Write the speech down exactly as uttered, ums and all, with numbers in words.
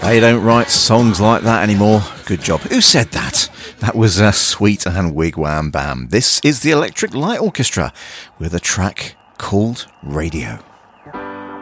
They don't write songs like that anymore. Good job. Who said that? That was uh, Sweet and Wigwam Bam. This is the Electric Light Orchestra with a track called Radio.